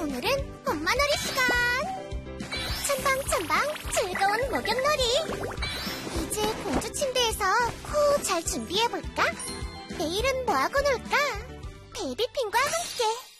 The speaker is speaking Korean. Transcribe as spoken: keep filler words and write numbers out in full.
오늘은 엄마놀이 시간! 첨방첨방 즐거운 목욕놀이! 이제 공주 침대에서 코 잘 준비해볼까? 내일은 뭐하고 놀까? 베이비핑과 함께!